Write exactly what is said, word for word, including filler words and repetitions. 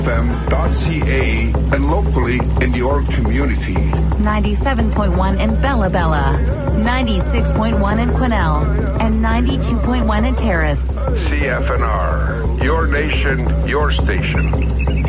F M dot C A and locally in your community. ninety-seven point one in Bella Bella, ninety-six point one in Quesnel, and ninety-two point one in Terrace. C F N R, your nation, your station.